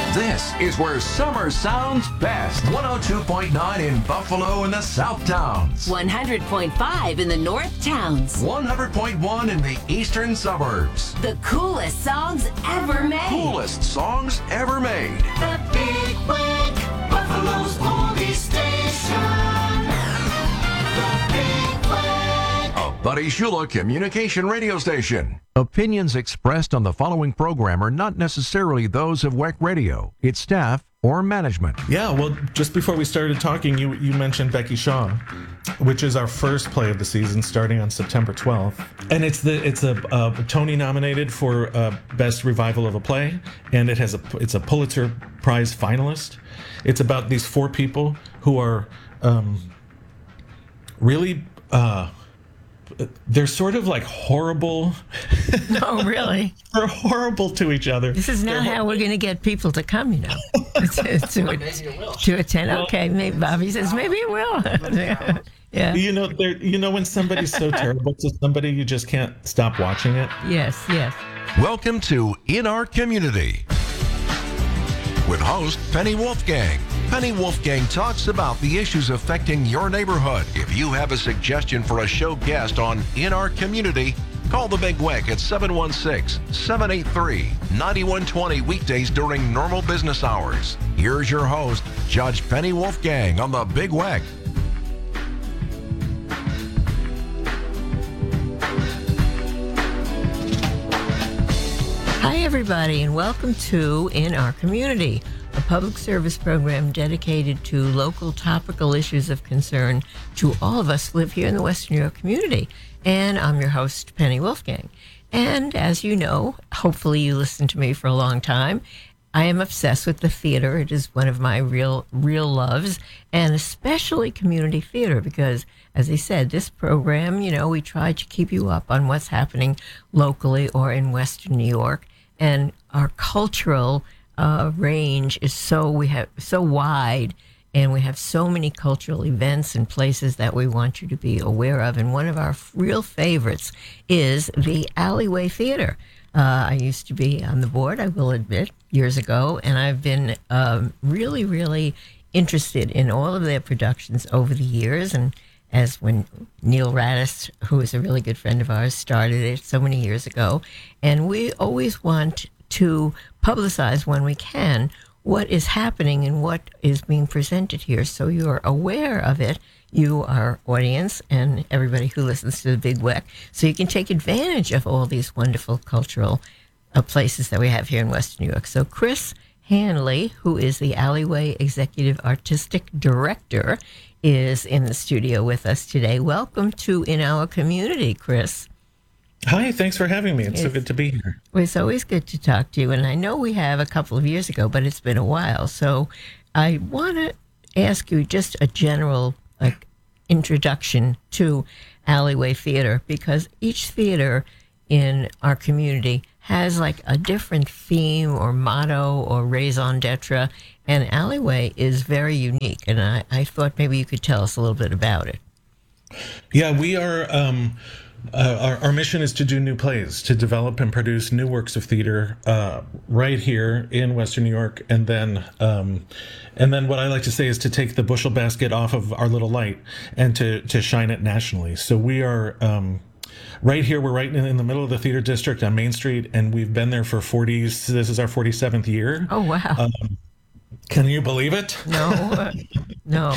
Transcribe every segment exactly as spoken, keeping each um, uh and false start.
This is where summer sounds best. one oh two point nine in Buffalo and the South Towns. one hundred point five in the North Towns. one hundred point one in the eastern suburbs. The coolest songs ever made. Coolest songs ever made. The Big Wig, Buffalo's only station. The Big Wig. A Buddy Shula communication radio station. Opinions expressed on the following program are not necessarily those of W E C Radio, its staff, or management. Yeah, well, just before we started talking, you you mentioned Becky Shaw, which is our first play of the season, starting on September twelfth, and it's the it's a, a Tony nominated for uh, best revival of a play, and it has a it's a Pulitzer Prize finalist. It's about these four people who are um, really. Uh, They're sort of like horrible. Oh, really? They're horrible to each other. This is not They're how we're going to get people to come, you know, to, to, to attend. Okay, maybe Bobby says maybe it will. Yeah. You know, there. You know, when somebody's so terrible to somebody, you just can't stop watching it. Yes, yes. Welcome to In Our Community with host Penny Wolfgang. Penny Wolfgang talks about the issues affecting your neighborhood. If you have a suggestion for a show guest on In Our Community, call the Big W E C at seven one six, seven eight three, nine one two zero weekdays during normal business hours. Here's your host, Judge Penny Wolfgang on the Big W E C. Hi, everybody, and welcome to In Our Community, a public service program dedicated to local topical issues of concern to all of us who live here in the Western New York community. And I'm your host, Penny Wolfgang. And as you know, hopefully you listened to me for a long time, I am obsessed with the theater. It is one of my real, real loves, and especially community theater, because, as I said, this program, you know, we try to keep you up on what's happening locally or in Western New York. And our cultural uh, range is so we have so wide, and we have so many cultural events and places that we want you to be aware of. And one of our real favorites is the Alleyway Theater. Uh, I used to be on the board, I will admit, years ago, and I've been um, really, really interested in all of their productions over the years. And as when Neil Radis, who is a really good friend of ours, started it so many years ago. And we always want to publicize when we can what is happening and what is being presented here, so you're aware of it, you, our audience, and everybody who listens to the Big W E C, so you can take advantage of all these wonderful cultural uh, places that we have here in Western New York. So Chris Hanley, who is the Alleyway Executive Artistic Director, is in the studio with us today. Welcome to In Our Community, Chris. Hi, thanks for having me. It's, it's so good to be here. Well, it's always good to talk to you. And I know we have a couple of years ago, but it's been a while. So I want to ask you just a general like introduction to Alleyway Theater, because each theater in our community has like a different theme or motto or raison d'etre. And Alleyway is very unique. And I, I thought maybe you could tell us a little bit about it. Yeah, we are... Um, Uh, our, our mission is to do new plays, to develop and produce new works of theater uh, right here in Western New York, and then, um, and then what I like to say is to take the bushel basket off of our little light and to to shine it nationally. So we are um, right here. We're right in, in the middle of the theater district on Main Street, and we've been there for forty. This is our forty-seventh year. Oh wow! Um, Can you believe it? No, uh, no.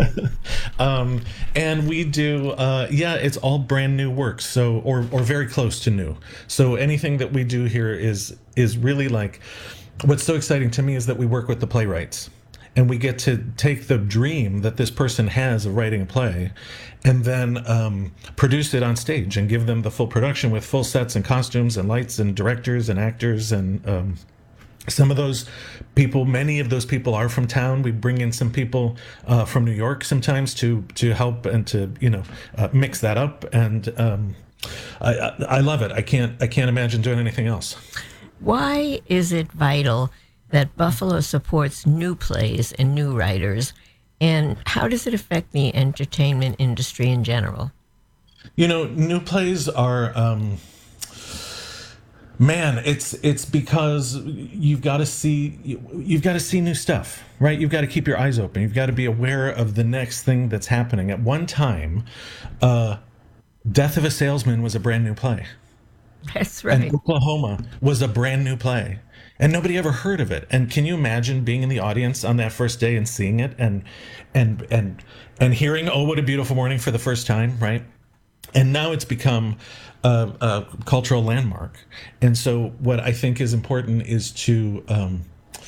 um, and we do, uh, yeah, it's all brand new works, so or or very close to new. So anything that we do here is is really like, what's so exciting to me is that we work with the playwrights, and we get to take the dream that this person has of writing a play, and then um, produce it on stage and give them the full production with full sets and costumes and lights and directors and actors and. Um, Some of those people, many of those people are from town. We bring in some people uh, from New York sometimes to to help and to you know uh, mix that up, and um, I, I I love it. I can't I can't imagine doing anything else. Why is it vital that Buffalo supports new plays and new writers, and how does it affect the entertainment industry in general? You know, new plays are. Um, Man, it's it's because you've got to see you've got to see new stuff, right? You've got to keep your eyes open. You've got to be aware of the next thing that's happening. At one time, uh, Death of a Salesman was a brand new play, That's right. and Oklahoma was a brand new play, and nobody ever heard of it. And can you imagine being in the audience on that first day and seeing it, and and and and hearing "Oh, What a Beautiful Morning" for the first time, right? And now it's become a, a cultural landmark. And so what I think is important is to, um,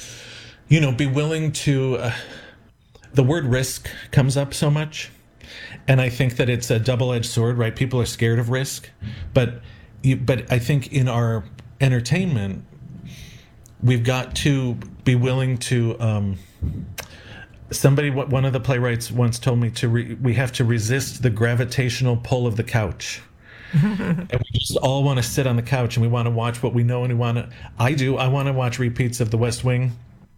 you know, be willing to, uh, the word risk comes up so much. And I think that it's a double-edged sword, right? People are scared of risk. But, you, but I think in our entertainment, we've got to be willing to, um, somebody, one of the playwrights once told me to re, we have to resist the gravitational pull of the couch. And we just all want to sit on the couch and we want to watch what we know, and we want to, I do, I want to watch repeats of The West Wing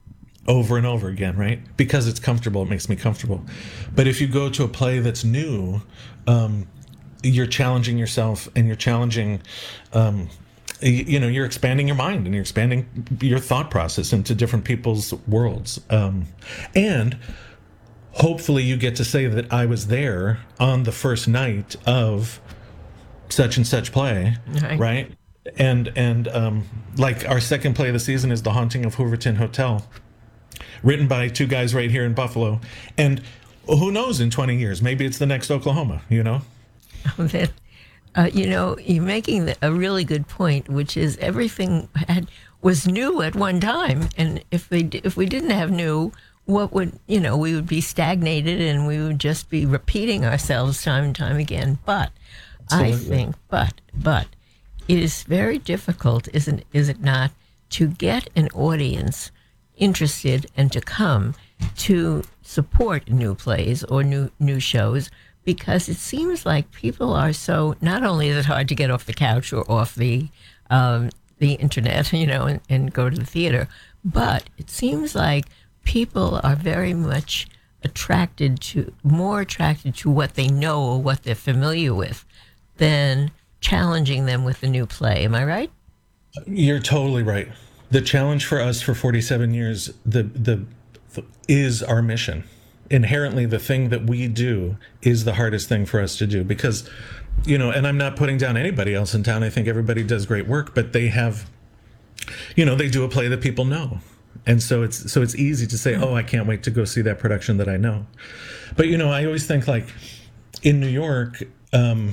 over and over again, right? Because it's comfortable, it makes me comfortable. But if you go to a play that's new, um, you're challenging yourself, and you're challenging, um, you know, you're expanding your mind, and you're expanding your thought process into different people's worlds. Um, and hopefully you get to say that I was there on the first night of such and such play, Right. right? And, and um, like our second play of the season is The Haunting of Hooverton Hotel, written by two guys right here in Buffalo. And who knows, in twenty years, maybe it's the next Oklahoma, you know? that, uh, you know, you're making the, a really good point, which is everything had was new at one time, and if we d- if we didn't have new, what would you know? We would be stagnated, and we would just be repeating ourselves time and time again. But I Absolutely. think, but but it is very difficult, isn't is it not, to get an audience interested and to come to support new plays or new new shows, because it seems like people are so, not only is it hard to get off the couch or off the um, the internet, you know, and, and go to the theater, but it seems like people are very much attracted to, more attracted to what they know or what they're familiar with than challenging them with a new play. Am I right? You're totally right. The challenge for us for forty-seven years, the the is our mission. Inherently, the thing that we do is the hardest thing for us to do, because, you know, and I'm not putting down anybody else in town. I think everybody does great work, but they have, you know, they do a play that people know. And so it's so it's easy to say, oh, I can't wait to go see that production that I know. But, you know, I always think, like, in New York, um,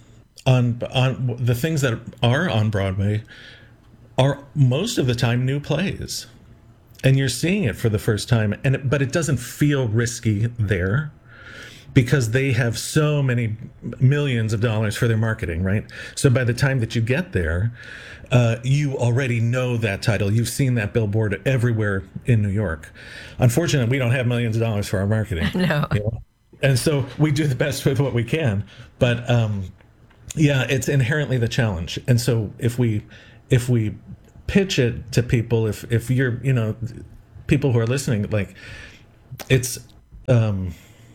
on on the things that are on Broadway are most of the time new plays, and you're seeing it for the first time, and it, but it doesn't feel risky there because they have so many millions of dollars for their marketing, right? So by the time that you get there, uh, you already know that title. You've seen that billboard everywhere in New York. Unfortunately, we don't have millions of dollars for our marketing. No. You know? And so we do the best with what we can. But um, yeah, it's inherently the challenge. And so if we if we pitch it to people, if if you're, you know, people who are listening, like, it's um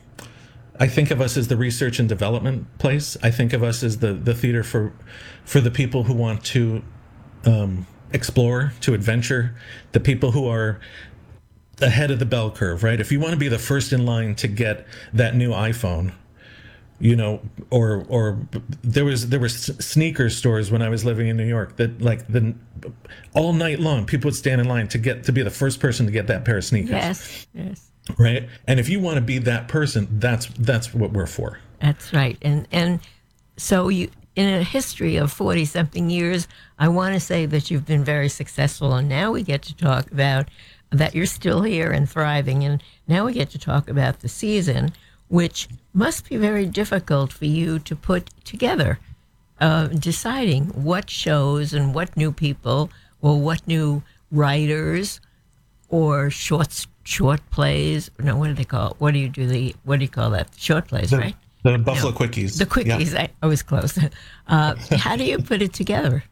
I think of us as the research and development place. I think of us as the the theater for for the people who want to um explore, to adventure, the people who are ahead of the bell curve, right? If you want to be the first in line to get that new iPhone, you know, or or there was there were sneaker stores when I was living in New York that, like, the all night long people would stand in line to get to be the first person to get that pair of sneakers. Yes, yes. Right? And if you want to be that person, that's that's what we're for. That's right. And and so you, in a history of forty something years, I want to say that you've been very successful, and now we get to talk about that you're still here and thriving, and now we get to talk about the season, which must be very difficult for you to put together, uh, deciding what shows and what new people or what new writers or short short plays. No, what do they call it? What do you do? The what do you call that? Short plays, The, right? the Buffalo No. Quickies. The quickies. Yeah. I, I was close. Uh, how do you put it together?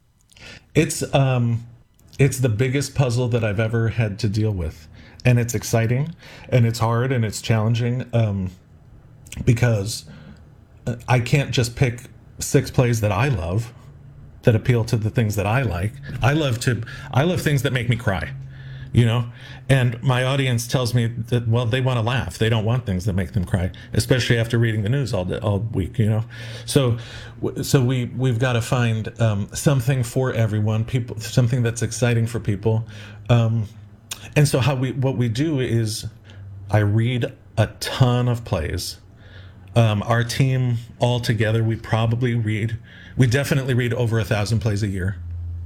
It's um it's the biggest puzzle that I've ever had to deal with. And it's exciting, and it's hard, and it's challenging, um, because I can't just pick six plays that I love that appeal to the things that I like. I love to I love things that make me cry, you know, and my audience tells me that, well, they want to laugh. They don't want things that make them cry, especially after reading the news all day, all week, you know. So so we we've got to find um, something for everyone, people, something that's exciting for people. Um, and so how we what we do is I read a ton of plays. Um, our team all together, we probably read, we definitely read over a thousand plays a year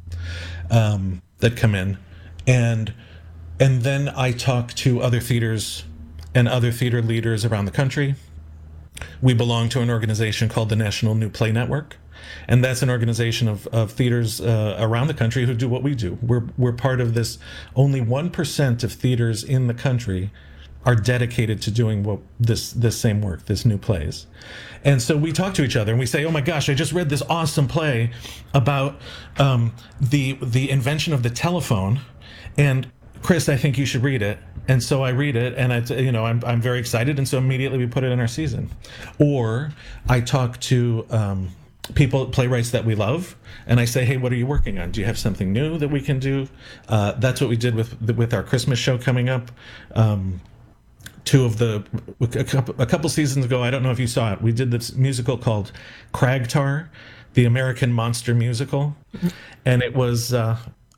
um, that come in. And and then I talk to other theaters and other theater leaders around the country. We belong to an organization called the National New Play Network. And that's an organization of, of theaters uh, around the country who do what we do. We're, we're part of this. Only one percent of theaters in the country are dedicated to doing what this this same work, this new plays. And so we talk to each other and we say, oh my gosh, I just read this awesome play about um, the the invention of the telephone, and Chris, I think you should read it. And so I read it, and I, you know, I'm I'm very excited, and so immediately we put it in our season. Or I talk to um, people, playwrights that we love, and I say, hey, what are you working on? Do you have something new that we can do? Uh, that's what we did with with our Christmas show coming up. Um, Two of the a couple, a couple seasons ago, I don't know if you saw it. We did this musical called Cragtar, the American Monster Musical, and it was uh,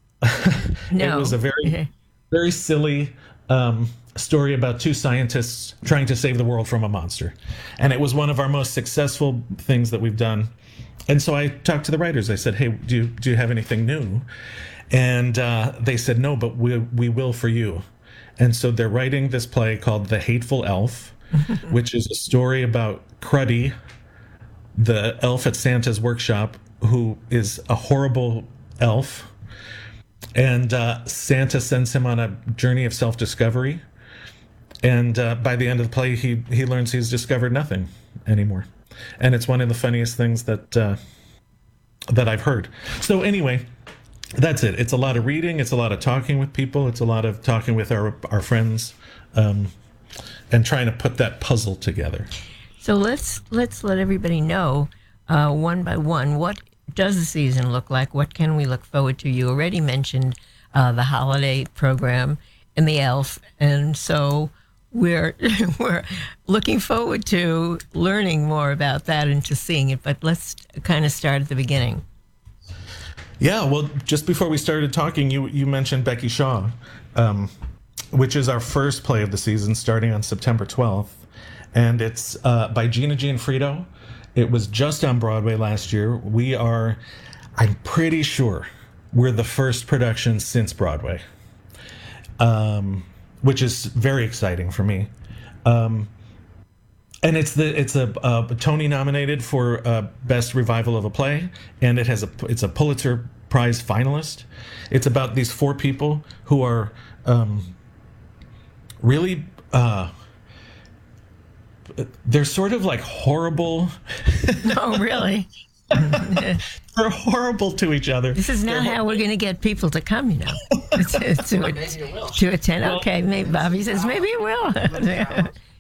No. it was a very very silly um, story about two scientists trying to save the world from a monster, and it was one of our most successful things that we've done. And so I talked to the writers. I said, "Hey, do you, do you have anything new?" And uh, they said, "No, but we we will for you." And so they're writing this play called The Hateful Elf, which is a story about Cruddy, the elf at Santa's workshop, who is a horrible elf. And uh, Santa sends him on a journey of self-discovery. And uh, by the end of the play, he, he learns he's discovered nothing anymore. And it's one of the funniest things that uh, that I've heard. So anyway, that's it. It's a lot of reading. It's a lot of talking with people. It's a lot of talking with our our friends, um, and trying to put that puzzle together. So let's let's let everybody know uh, one by one, what does the season look like? What can we look forward to? You already mentioned uh, the holiday program and the elf, and so we're we're looking forward to learning more about that and to seeing it. But let's kind of start at the beginning. Yeah, well, just before we started talking, you you mentioned Becky Shaw, um, which is our first play of the season, starting on September twelfth, and it's uh, by Gina Gianfrido. It was just on Broadway last year. We are, I'm pretty sure, we're the first production since Broadway, um, which is very exciting for me. Um, and it's the it's a, a Tony nominated for uh, best revival of a play, and it has a it's a Pulitzer Prize finalist. It's about these four people who are um, really uh, they're sort of like horrible. Oh, really? They're horrible to each other. This is not They're how we're going to get people to come, you know, to, to, to attend. Okay, maybe Bobby says maybe it will.